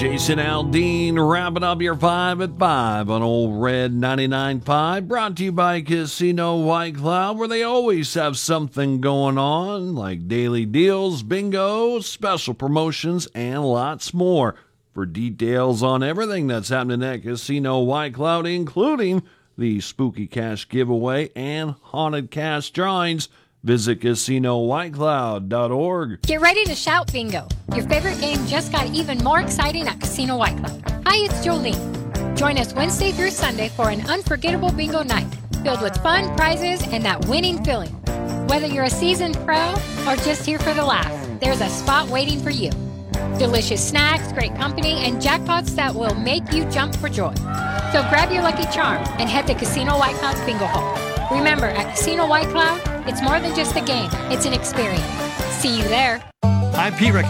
Jason Aldean wrapping up your 5 at 5 on Old Red 99.5, brought to you by Casino White Cloud, where they always have something going on, like daily deals, bingo, special promotions, and lots more. For details on everything that's happening at Casino White Cloud, including the Spooky Cash giveaway and Haunted Cash drawings, visit CasinoWhiteCloud.org. Get ready to shout bingo. Your favorite game just got even more exciting at Casino White Cloud. Hi, it's Jolene. Join us Wednesday through Sunday for an unforgettable bingo night filled with fun, prizes, and that winning feeling. Whether you're a seasoned pro or just here for the laugh, there's a spot waiting for you. Delicious snacks, great company, and jackpots that will make you jump for joy. So grab your lucky charm and head to Casino White Cloud's bingo hall. Remember, at Casino White Cloud, it's more than just a game, it's an experience. See you there. I'm Pete Rickett.